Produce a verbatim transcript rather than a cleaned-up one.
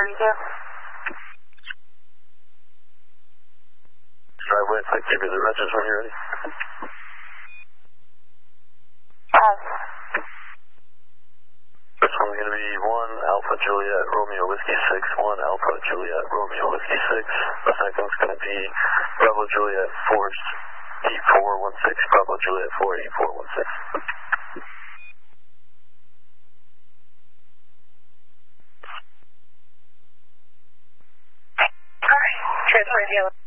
three two. Driveway, if I give you the registers when you're ready. Uh, First one's going to be one Alpha Juliet Romeo Whiskey six, one Alpha Juliet Romeo Whiskey six. The second's going to be Bravo Juliet Force E four one six, Bravo Juliet four E four one six. Alright, transfer to